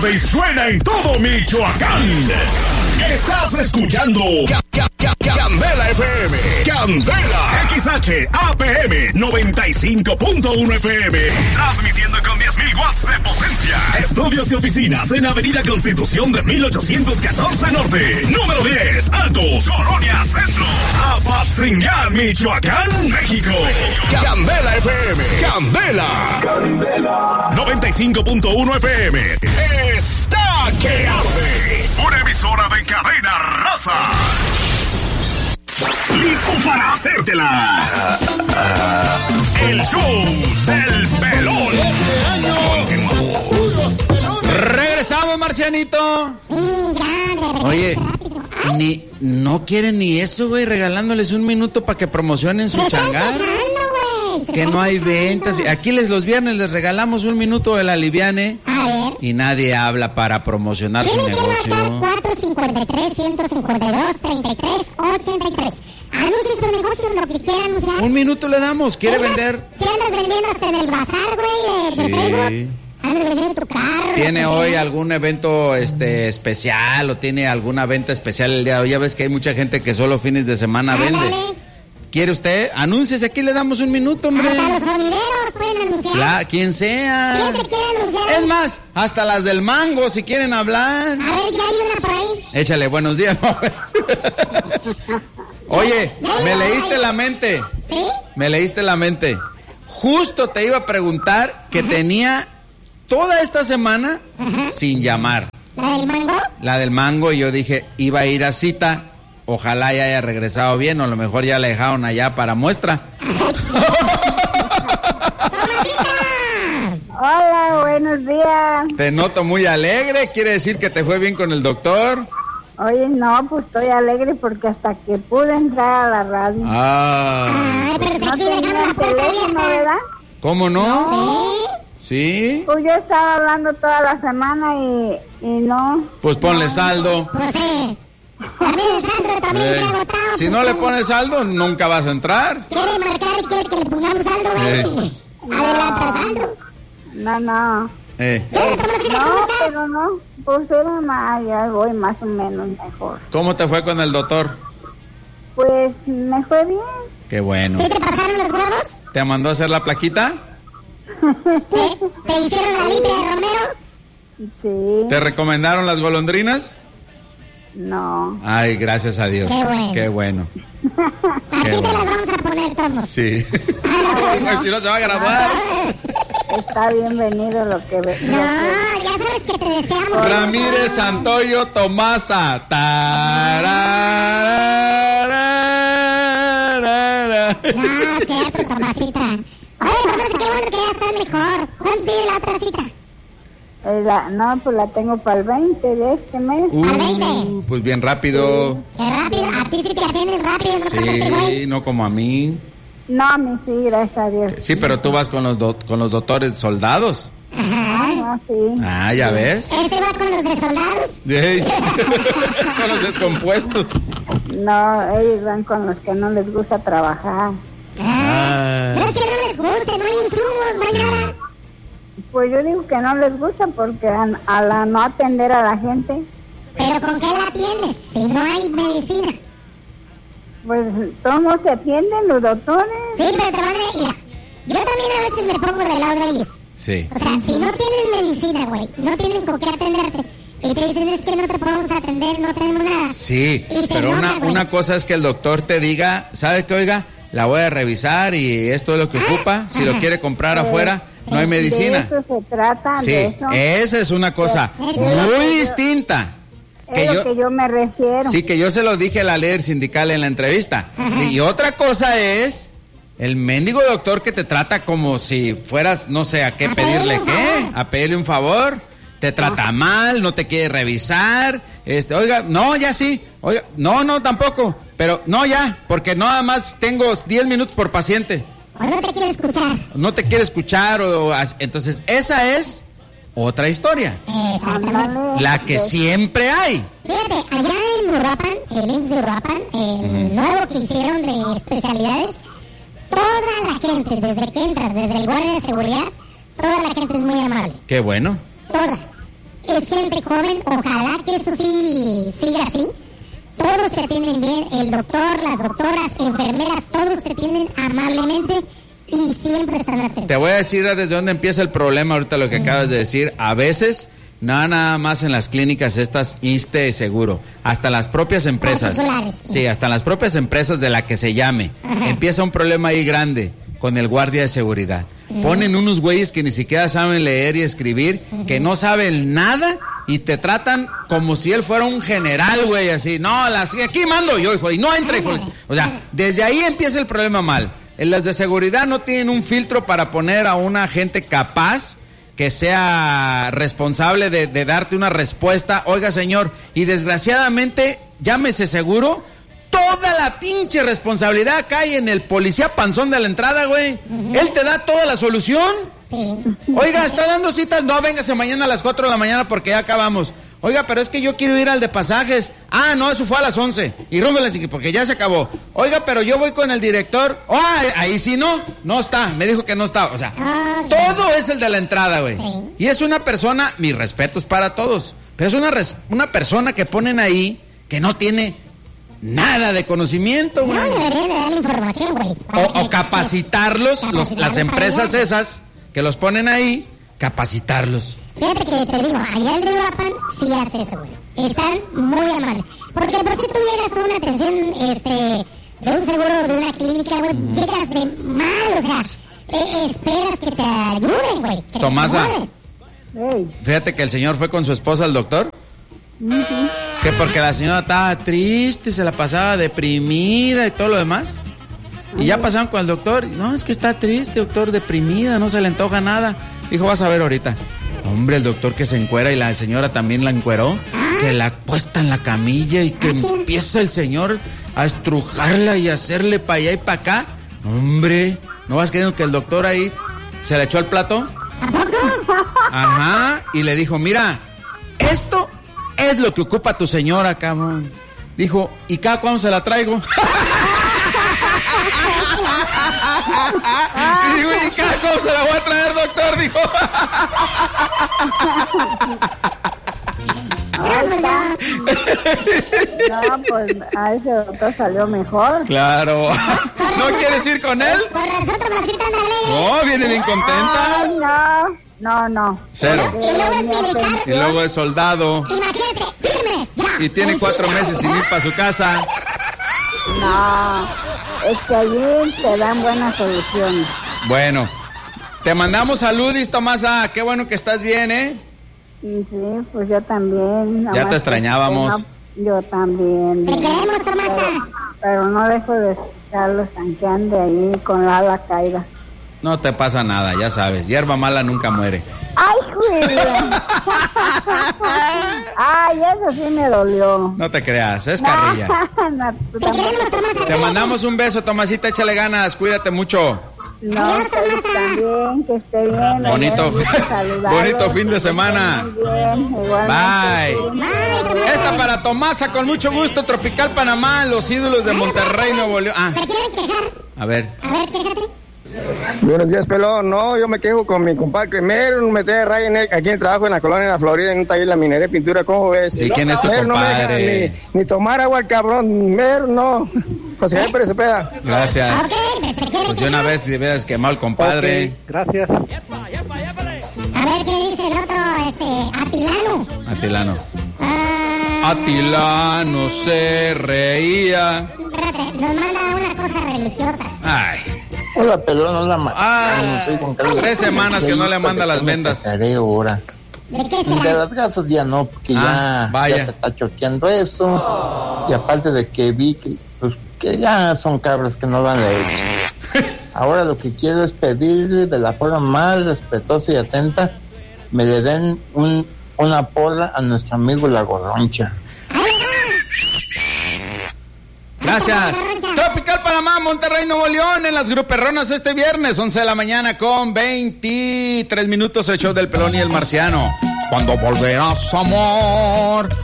tarde y suena en todo Michoacán. Estás escuchando Candela FM. Candela. XH APM 95.1 FM. Transmitiendo con 10.000 watts de potencia. Estudios y oficinas en Avenida Constitución de 1814 Norte. Número 10, Altos, Colonia Centro. Apatzingán, Michoacán, México. Candela FM. Candela. Candela. 95.1 FM. Está que arde. Una emisora de cadena raza. ¡Listo para hacértela! El show del pelón. Regresamos, Marcianito. Oye, no quieren ni eso, güey, regalándoles un minuto para que promocionen su changar. Que no hay ventas. Aquí los viernes les regalamos un minuto de la Liviane. A ver. Y nadie habla para promocionar su negocio. Tienen que marcar 453-152-3383. Anuncie su negocio, lo que quieran anunciar. Un minuto le damos. ¿Quiere vender? Si andas vendiendo hasta en el bazar, güey, de Facebook. Andas vendiendo tu carro. ¿Tiene hoy algún evento especial o tiene alguna venta especial el día de hoy? Ya ves que hay mucha gente que solo fines de semana vende. ¿Quiere usted? Anúnciese, aquí le damos un minuto, hombre. Hasta los sonideros pueden anunciar. Quien sea. ¿Quién se quiere anunciar? Es más, hasta las del mango, si quieren hablar. A ver, ya hay una por ahí. Échale, buenos días. Oye, me leíste la mente. ¿Sí? Me leíste la mente. Justo te iba a preguntar que tenía toda esta semana sin llamar. ¿La del mango? La del mango, y yo dije, iba a ir a cita. Ojalá ya haya regresado bien, o a lo mejor ya la dejaron allá para muestra. Hola, buenos días. Te noto muy alegre, ¿quiere decir que te fue bien con el doctor? Oye, no, pues estoy alegre porque hasta que pude entrar a la radio. Pero no tenía el teléfono, ¿verdad? ¿Cómo no? ¿Sí? Pues yo estaba hablando toda la semana y no. Pues ponle saldo. Pues sí. Si no le pones saldo, nunca vas a entrar. ¿Quiere marcar y quiere que le pongamos saldo, güey? Adelanta saldo. No. No, pero no. Pues era más, ya voy más o menos mejor. ¿Cómo te fue con el doctor? Pues me fue bien. Qué bueno. ¿Sí te pasaron los huevos? ¿Te mandó a hacer la plaquita? ¿Te hicieron la limpia de Romero? Sí. ¿Te recomendaron las golondrinas? No. Ay, gracias a Dios. Qué bueno. Aquí te las vamos a poner, todos. Sí. Si no se va a graduar. Está bienvenido lo que ve. No, ya sabes que te deseamos. Ramírez Santoyo Tomasa. Cierto, Tomasita. Oye, Tomás, qué bueno que ya estás mejor. ¿Cuándo pide la otra cita? No, pues la tengo para el 20 de este mes. ¿Al 20? Pues bien rápido. Qué rápido. A ti sí te atienden rápido. Sí, no como a mí. No, a mí sí, gracias a Dios. Sí, pero tú vas con los doctores soldados. Ah, sí. Ah, ¿ya ves? ¿Este va con los de soldados? Con los descompuestos. No, ellos van con los que no les gusta trabajar. No es que no les guste, no hay insumos, no hay nada. Pues yo digo que no les gusta porque a la no atender a la gente. ¿Pero con qué la atiendes si no hay medicina? Pues todos se atienden los doctores. Sí, pero te van a ir. Yo también a veces me pongo del lado de ellos. Sí. O sea, si no tienes medicina, güey, no tienen con qué atenderte. Y te dicen, es que no te podemos atender, no tenemos nada. Sí, pero una cosa es que el doctor te diga, ¿sabe qué, oiga? La voy a revisar y esto es lo que ocupa. Si lo quiere comprar afuera, no hay medicina. De eso se trata, sí, de eso. Esa es una cosa muy distinta. Es lo que yo me refiero. Sí, que yo se lo dije a la líder sindical en la entrevista. Y otra cosa es el mendigo doctor que te trata como si fueras, no sé, a qué pedirle qué, a pedirle un favor. Te trata mal, no te quiere revisar. Oiga, no, ya sí. Oiga, no, tampoco. Pero no, ya, porque nada más tengo 10 minutos por paciente. O no te quiere escuchar. No te quiere escuchar entonces esa es otra historia. Exactamente. La que siempre hay. Fíjate, allá en Uruapan, el IMSS de Uruapan, el nuevo que hicieron de especialidades, toda la gente, desde que entras, desde el guardia de seguridad, toda la gente es muy amable. Qué bueno. Toda. es gente joven, ojalá que eso sí siga así. Todos te atienden bien, el doctor, las doctoras, enfermeras, todos te atienden amablemente y siempre están atentos. Te voy a decir desde dónde empieza el problema ahorita lo que acabas de decir. A veces, nada más en las clínicas estas ISSSTE Seguro, hasta las propias empresas. Sí, hasta las propias empresas de la que se llame. Ajá. Empieza un problema ahí grande con el guardia de seguridad. Ponen unos güeyes que ni siquiera saben leer y escribir, que no saben nada y te tratan como si él fuera un general, güey, así. No, aquí mando yo, hijo, y no entra, hijo. O sea, desde ahí empieza el problema mal. Las de seguridad no tienen un filtro para poner a una gente capaz que sea responsable de darte una respuesta. Oiga, señor, y desgraciadamente, llámese seguro, toda la pinche responsabilidad cae en el policía panzón de la entrada, güey. Él te da toda la solución. Sí. Oiga, ¿está dando citas? No, véngase mañana a las 4 de la mañana porque ya acabamos. Oiga, pero es que yo quiero ir al de pasajes. Ah, no, eso fue a las 11. Y rúmbele, porque ya se acabó. Oiga, pero yo voy con el director. Ahí sí no está. Me dijo que no estaba. O sea, todo es el de la entrada, güey. Sí. Y es una persona, mis respetos para todos, pero es una persona que ponen ahí que no tiene nada de conocimiento, güey. No, deberían de dar información, güey. O capacitarlos, las empresas esas que los ponen ahí, capacitarlos. Fíjate que te digo, allá el de Uruapan sí hace eso, güey. Están muy amables. Porque por si tú llegas a una atención, de un seguro, de una clínica, güey, llegas de mal, o sea, esperas que te ayuden, güey. Tomasa, fíjate que el señor fue con su esposa al doctor. Que porque la señora estaba triste, se la pasaba deprimida y todo lo demás. Y ya pasaron con el doctor. No, es que está triste, doctor, deprimida, no se le antoja nada. Dijo, vas a ver ahorita. Hombre, el doctor que se encuera y la señora también la encueró, que la puesta en la camilla y que empieza el señor a estrujarla y a hacerle para allá y para acá. Hombre, ¿no vas creyendo que el doctor ahí se le echó al plato? Ajá, y le dijo, mira, esto es lo que ocupa tu señora, cabrón. Dijo, ¿y cada cuándo se la traigo? Y digo, ¿y cada cuándo se la voy a traer, doctor? Dijo. No, pues a ese doctor salió mejor. Claro. ¿No quieres ir con él? No, viene bien contenta. No. Cero. Y luego es soldado. Imagínate, firmes, ya. Y tiene 4 meses sin ir para su casa. No, es que allí te dan buenas soluciones. Bueno, te mandamos saludis, Tomasa. Qué bueno que estás bien, ¿eh? Sí, pues yo también. Ya te extrañábamos. Yo también. Te queremos, Tomasa. Pero no dejo de escucharlos aunque ande ahí con la ala caída. No te pasa nada, ya sabes. Hierba mala nunca muere. ¡Ay, Julia! ¡Ay, eso sí me dolió! No te creas, es carrilla. Te mandamos un beso, Tomasita, échale ganas, cuídate mucho. No, ustedes también, que esté bien. Bonito fin de semana. Bien, bye. Esta para Tomasa, con mucho gusto, Tropical Panamá, los ídolos de Monterrey, Nuevo León. A ver, quéjate. Buenos días, pelón. No, yo me quejo con mi compadre Mero, me trae raya aquí en el trabajo en la colonia de la Florida, en un taller de la minería de pintura. ¿Cómo ves? ¿Y quién es tu compadre? No me deja ni tomar agua el cabrón. Mero, no. José Pérez Cepeda. Gracias. Pues de una vez le hubieras quemado al compadre. Okay, gracias. A ver qué dice el otro, Atilano. Atilano se reía. Espérate, nos manda una cosa religiosa. Ay. Hola, pelón, hola, estoy con 3 semanas que no le manda las vendas. Ahora. De las gasas ya no, porque ya se está choteando eso. Y aparte de que vi que ya son cabros que no dan leche. Ahora lo que quiero es pedirle de la forma más respetuosa y atenta, me le den una porra a nuestro amigo La Gorroncha. Gracias. Tropical Panamá, Monterrey, Nuevo León, en las Gruperronas este viernes, 11 de la mañana con 23 minutos, el show del Pelón y el Marciano. Cuando volverás, amor.